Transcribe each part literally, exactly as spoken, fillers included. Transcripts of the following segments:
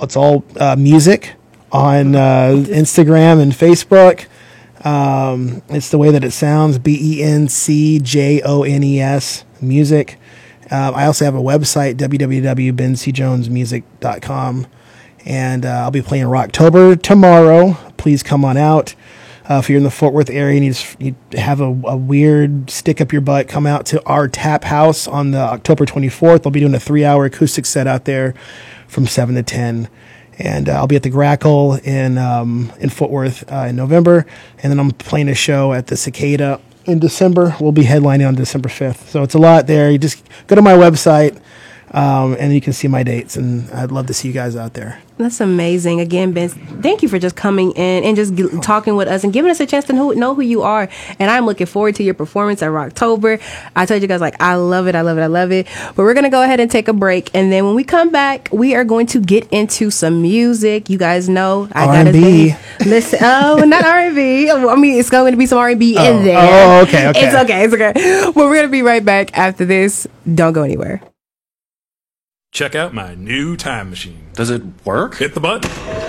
it's all uh, music on uh, Instagram and Facebook. Um, it's the way that it sounds, B E N C J O N E S, music. Uh, I also have a website, w w w dot ben c jones music dot com. And uh, I'll be playing Rocktober tomorrow. Please come on out. Uh, if you're in the Fort Worth area and you, just, you have a, a weird stick up your butt, come out to our Tap House on the October twenty-fourth. I'll be doing a three-hour acoustic set out there from seven to ten. And uh, I'll be at the Grackle in um, in Fort Worth uh, in November. And then I'm playing a show at the Cicada in December. We'll be headlining on December fifth. So it's a lot there. You just go to my website. Um, and you can see my dates, and I'd love to see you guys out there. That's amazing. Again, Ben, thank you for just coming in and just g- talking with us and giving us a chance to know, know who you are. And I'm looking forward to your performance at Rocktober. I told you guys, like, I love it, I love it, I love it. But we're going to go ahead and take a break. And then when we come back, we are going to get into some music. You guys know I R and B. got to listen. Oh, not R and B. I mean, it's going to be some R and B oh. in there. Oh, okay, okay. It's okay, it's okay. But we're going to be right back after this. Don't go anywhere. Check out my new time machine. Does it work? Hit the button.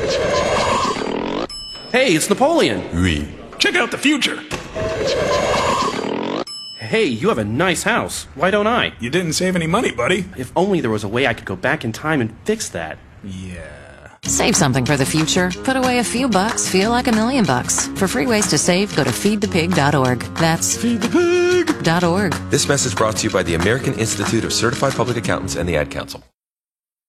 Hey, it's Napoleon. Oui. Check out the future. Hey, you have a nice house. Why don't I? You didn't save any money, buddy. If only there was a way I could go back in time and fix that. Yeah. Save something for the future. Put away a few bucks, feel like a million bucks. For free ways to save, go to feed the pig dot org. That's feed the pig dot org. This message brought to you by the American Institute of Certified Public Accountants and the Ad Council.